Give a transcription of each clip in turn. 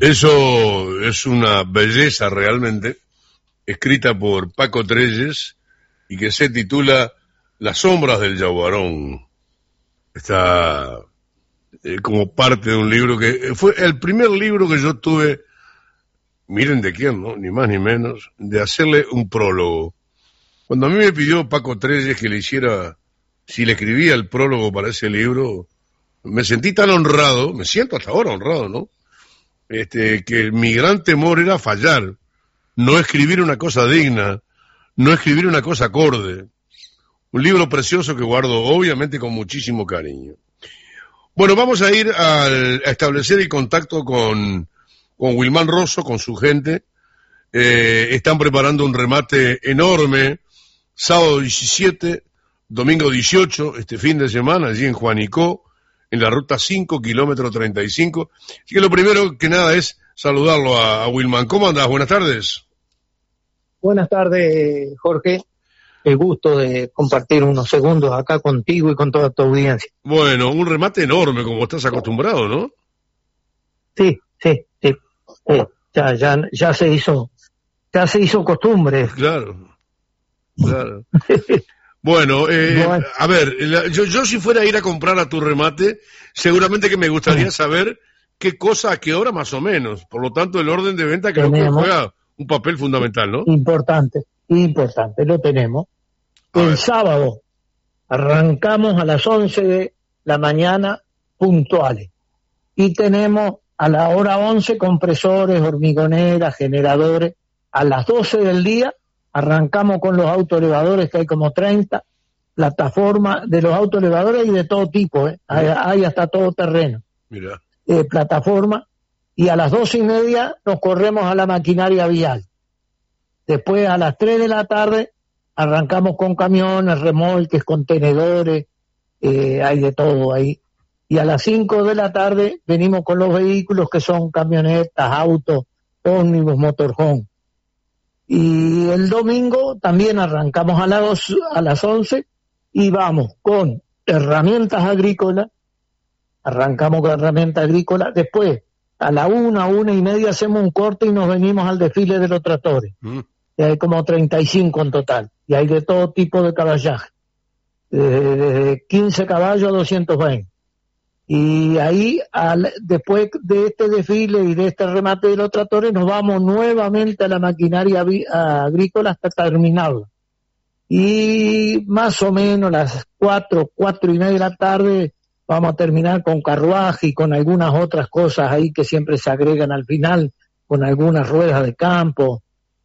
Eso es una belleza realmente, escrita por Paco Trelles y que se titula Las sombras del Yaguarón. Está como parte de un libro que fue el primer libro que yo tuve, miren de quién, ¿no? Ni más ni menos, de hacerle un prólogo. Cuando a mí me pidió Paco Trelles que le hiciera, si le escribía el prólogo para ese libro, me sentí tan honrado, me siento hasta ahora honrado, ¿no? Que mi gran temor era fallar, no escribir una cosa digna, no escribir una cosa acorde. Un libro precioso que guardo obviamente con muchísimo cariño. Bueno, vamos a ir a establecer el contacto con Wilmán Rosso, con su gente. Están preparando un remate enorme, sábado 17, domingo 18, este fin de semana, allí en Juanicó, en la ruta 5, kilómetro 35. Así que lo primero que nada es saludarlo a Wilmán. ¿Cómo andás? Buenas tardes. Buenas tardes, Jorge. El gusto de compartir unos segundos acá contigo y con toda tu audiencia. Bueno, un remate enorme, como estás acostumbrado, ¿no? Sí. Ya se hizo costumbre. Claro. Bueno, a ver, yo si fuera a ir a comprar a tu remate, seguramente que me gustaría saber qué cosa, a qué hora más o menos. Por lo tanto, el orden de venta creo que juega un papel fundamental, ¿no? Importante, lo tenemos. El sábado arrancamos a las 11 de la mañana puntuales y tenemos a la hora 11 compresores, hormigoneras, generadores. A las 12 del día arrancamos con los autoelevadores, que hay como 30 plataformas de los autoelevadores y de todo tipo, hay hasta todo terreno. Mira. Plataforma, y a las 12:30 nos corremos a la maquinaria vial. Después a las 3 de la tarde arrancamos con camiones, remolques, contenedores, hay de todo ahí. Y a las 5 de la tarde venimos con los vehículos que son camionetas, autos, ómnibus, motorhome. Y el domingo también arrancamos a las 11 y vamos con herramientas agrícolas, después a la 1:30 hacemos un corte y nos venimos al desfile de los tractores. Y hay como 35 en total, y hay de todo tipo de caballaje, desde 15 caballos a 220. Y ahí, después de este desfile y de este remate de los tractores, nos vamos nuevamente a la maquinaria agrícola hasta terminarla. Y más o menos a las 4:30 de la tarde, vamos a terminar con carruaje y con algunas otras cosas ahí que siempre se agregan al final, con algunas ruedas de campo.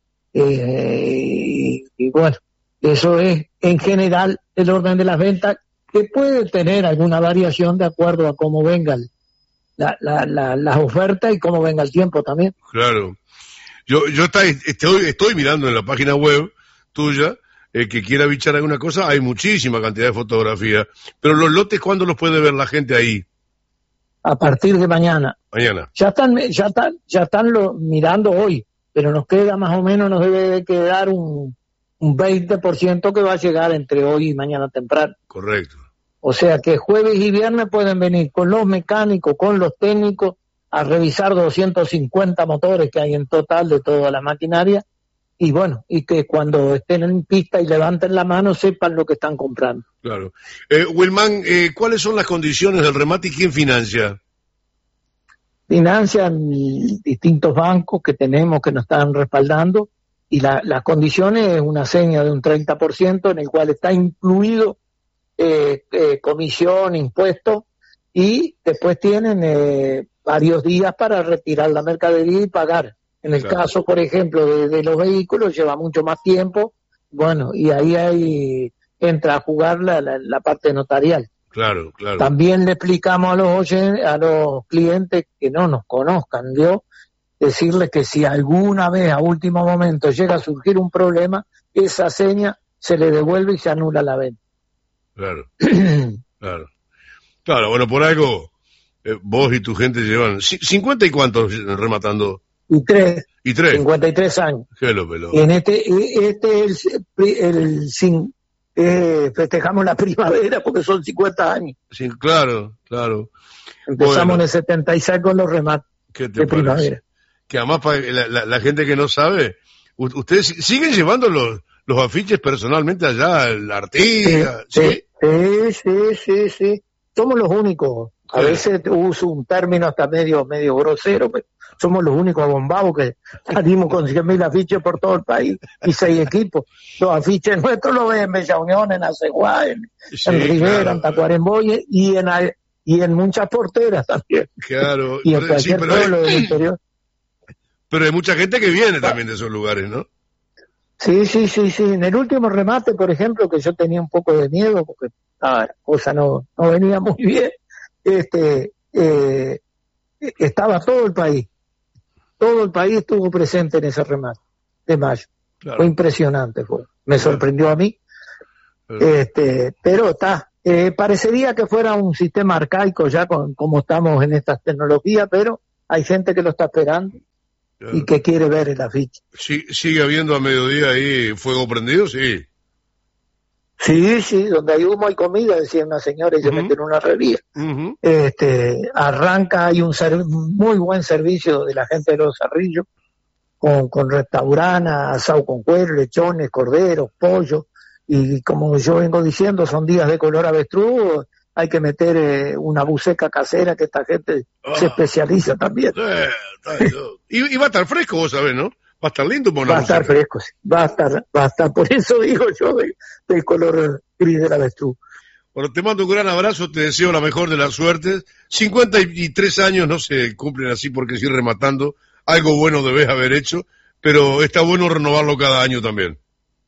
Y bueno, eso es en general el orden de las ventas, que puede tener alguna variación de acuerdo a cómo vengan las ofertas y cómo venga el tiempo también. Claro. Yo estoy mirando en la página web tuya, que quiera bichar alguna cosa, hay muchísima cantidad de fotografías, pero los lotes, ¿cuándo los puede ver la gente ahí? A partir de mañana. Ya están mirando hoy, pero nos queda más o menos, nos debe de quedar un 20% que va a llegar entre hoy y mañana temprano. Correcto. O sea que jueves y viernes pueden venir con los mecánicos, con los técnicos, a revisar 250 motores que hay en total de toda la maquinaria, y bueno, y que cuando estén en pista y levanten la mano sepan lo que están comprando. Claro. Wilmán, ¿cuáles son las condiciones del remate y quién financia? Financian distintos bancos que tenemos que nos están respaldando, y las condiciones es una seña de un 30% en el cual está incluido comisión, impuestos, y después tienen varios días para retirar la mercadería y pagar. En el caso, por ejemplo, de los vehículos lleva mucho más tiempo, bueno, y ahí entra a jugar la parte notarial. Claro. También le explicamos a los clientes que no nos conozcan, decirles que si alguna vez a último momento llega a surgir un problema, esa seña se le devuelve y se anula la venta. Claro, bueno, por algo vos y tu gente llevan 50 y cuántos rematando. Y tres. 53 años. Qué lo peló. Y en festejamos la primavera porque son 50 años. Sí, claro. Empezamos en el 76 con los remates de primavera. que además para la gente que no sabe, ustedes siguen llevando los afiches personalmente allá al Artigas. Sí. Somos los únicos. A veces uso un término hasta medio grosero, pero somos los únicos abombados que salimos con 100.000 afiches por todo el país y 6 equipos. Los afiches nuestros los ven en Bella Unión, en Aceguá, en Rivera, en Tacuarembó y en muchas porteras también. Claro. Y en cualquier pueblo del interior. Pero hay mucha gente que viene también de esos lugares, ¿no? Sí. En el último remate, por ejemplo, que yo tenía un poco de miedo porque la cosa no venía muy bien, estaba todo el país estuvo presente en ese remate de mayo. Claro. Fue impresionante, me sorprendió a mí, pero parecería que fuera un sistema arcaico ya como estamos en estas tecnologías, pero hay gente que lo está esperando. Claro. Y que quiere ver el afiche. Sí, ¿sigue habiendo a mediodía ahí fuego prendido? Sí. Sí, donde hay humo hay comida, decía una señora, y se mete en una herrería. Arranca, hay un muy buen servicio de la gente de Los Cerrillos, con restaurante, asado con cuero, lechones, corderos, pollo, y como yo vengo diciendo, son días de color avestruz, hay que meter una buceca casera que esta gente se especializa también. Y va a estar fresco, vos sabés, ¿no? Va a estar lindo por una Va a estar fresco, sí. Va a estar, por eso digo yo del color gris del avestruz. Bueno, te mando un gran abrazo, te deseo la mejor de las suertes. 53 años no se cumplen así porque estoy rematando. Algo bueno debes haber hecho, pero está bueno renovarlo cada año también.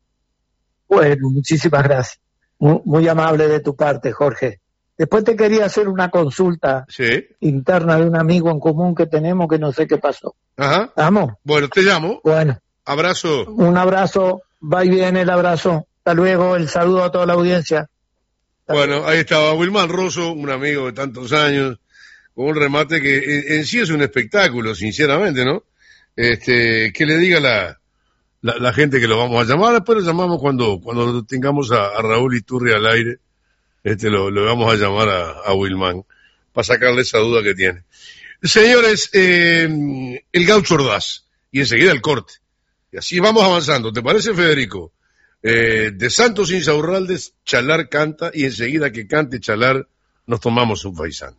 Bueno, muchísimas gracias. Muy amable de tu parte, Jorge. Después te quería hacer una consulta interna de un amigo en común que tenemos que no sé qué pasó. Ajá. ¿Vamos? Bueno, te llamo. Bueno. Abrazo. Un abrazo. Va y viene el abrazo. Hasta luego. El saludo a toda la audiencia. Bueno, ahí estaba Wilman Rosso, un amigo de tantos años, con un remate que en sí es un espectáculo, sinceramente, ¿no? Que le diga la gente que lo vamos a llamar. Después lo llamamos cuando tengamos a Raúl Iturri al aire. Lo vamos a llamar a Wilman para sacarle esa duda que tiene. Señores, el Gaucho Ordaz y enseguida el corte. Y así vamos avanzando. ¿Te parece, Federico? De Santos Insaurraldes, Chalar canta y enseguida que cante Chalar nos tomamos un faisán.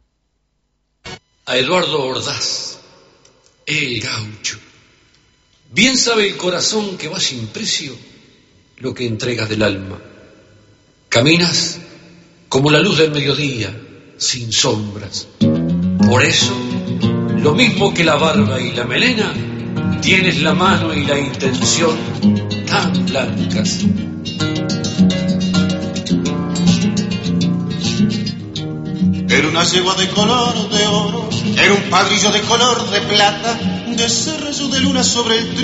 A Eduardo Ordaz, el Gaucho. Bien sabe el corazón que va sin precio lo que entregas del alma. Caminas como la luz del mediodía, sin sombras. Por eso, lo mismo que la barba y la melena, tienes la mano y la intención tan blancas. Era una yegua de color de oro, era un padrillo de color de plata, de ese rayo de luna sobre el